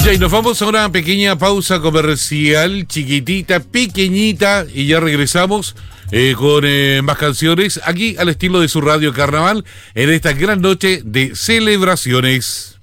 Ya, y nos vamos a una pequeña pausa comercial, chiquitita, pequeñita, y ya regresamos con más canciones, aquí al estilo de su radio Carnaval, en esta gran noche de celebraciones.